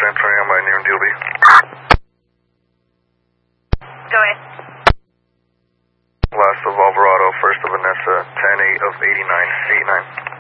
San Antonio by near DLB. Go ahead. Last of Alvarado, first of Vanessa, 10-8 of 89.